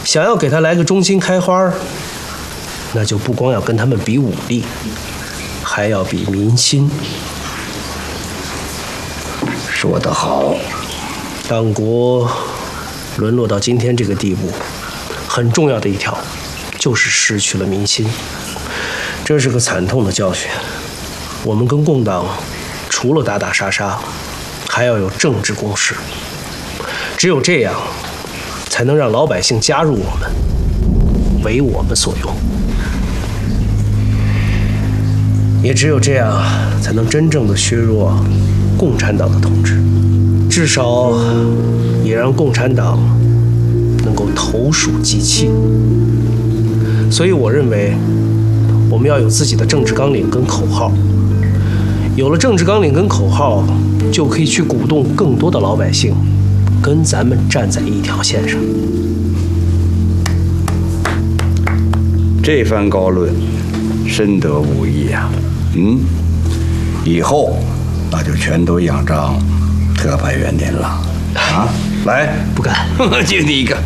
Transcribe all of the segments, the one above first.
想要给他来个中心开花，那就不光要跟他们比武力，还要比民心。 说得好。 党国沦落到今天这个地步，很重要的一条就是失去了民心，这是个惨痛的教训。我们跟共党除了打打杀杀，还要有政治攻势，只有这样，才能让老百姓加入我们，为我们所用。也只有这样，才能真正的削弱共产党的统治，至少也让共产党能够投鼠忌器。所以我认为，我们要有自己的政治纲领跟口号。有了政治纲领跟口号，就可以去鼓动更多的老百姓跟咱们站在一条线上。 这番高论深得吾意啊！以后那就全都仰仗特派员您了啊！来， 不敢， 就你一个。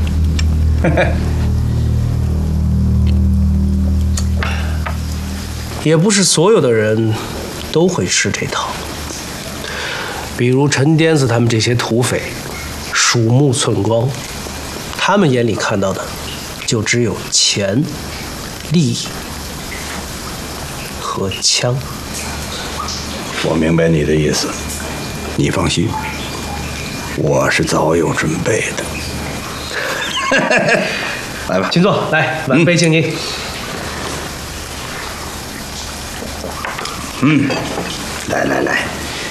也不是所有的人都会吃这套，比如陈颠子他们这些土匪，鼠目寸光，他们眼里看到的就只有钱、利益和枪。 我明白你的意思，你放心，我是早有准备的。来吧， 请坐，来，晚辈敬您。 来来来，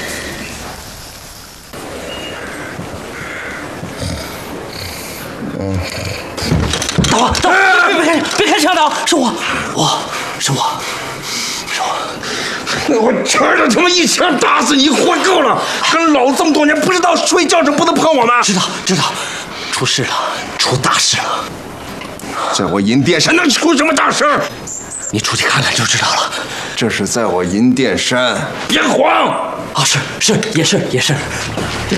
大王，大王，别开枪，大王，是我。 我今儿就他妈一枪打死你，活够了！跟老这么多年，不知道睡觉就不能碰我吗？ 知道，出事了，出大事了。 在我银殿山能出什么大事？ 你出去看看就知道了。 这是在我银殿山。 别慌！ 啊，是，也是。